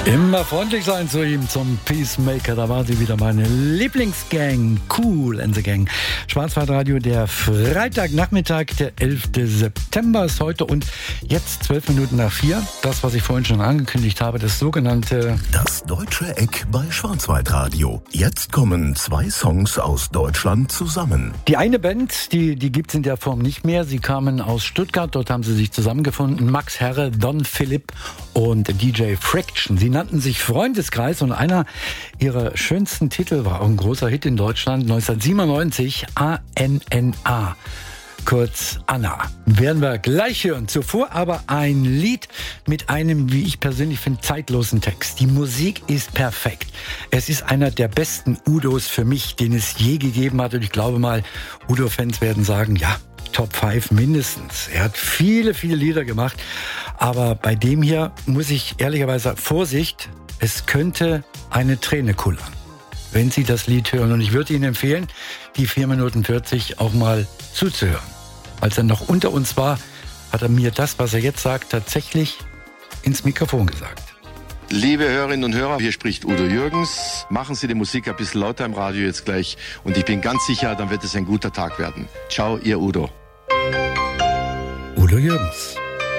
Immer freundlich sein zu ihm, zum Peacemaker. Da war sie wieder, meine Lieblingsgang, Kool and the Gang. Schwarzwaldradio, der Freitagnachmittag, der 11. September ist heute und jetzt 12 Minuten nach 4. Das, was ich vorhin schon angekündigt habe, das sogenannte... Das Deutsche Eck bei Schwarzwaldradio. Jetzt kommen 2 Songs aus Deutschland zusammen. Die eine Band, die gibt es in der Form nicht mehr. Sie kamen aus Stuttgart, dort haben sie sich zusammengefunden. Max Herre, Don Philipp und DJ Friction. Sie nannten sich Freundeskreis und einer ihrer schönsten Titel war auch ein großer Hit in Deutschland, 1997, ANNA, kurz Anna. Werden wir gleich hören. Zuvor aber ein Lied mit einem, wie ich persönlich finde, zeitlosen Text. Die Musik ist perfekt. Es ist einer der besten Udos für mich, den es je gegeben hat. Und ich glaube mal, Udo-Fans werden sagen, ja, Top 5 mindestens. Er hat viele, viele Lieder gemacht. Aber bei dem hier muss ich ehrlicherweise, Vorsicht, es könnte eine Träne kullern, wenn Sie das Lied hören. Und ich würde Ihnen empfehlen, die 4 Minuten 40 auch mal zuzuhören. Als er noch unter uns war, hat er mir das, was er jetzt sagt, tatsächlich ins Mikrofon gesagt. Liebe Hörerinnen und Hörer, hier spricht Udo Jürgens. Machen Sie die Musik ein bisschen lauter im Radio jetzt gleich. Und ich bin ganz sicher, dann wird es ein guter Tag werden. Ciao, Ihr Udo. Udo Jürgens.